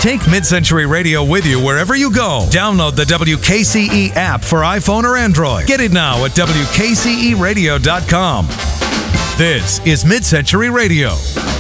Take Mid-Century Radio with you wherever you go. Download the WKCE app for iPhone or Android. Get it now at WKCEradio.com. This is Mid-Century Radio.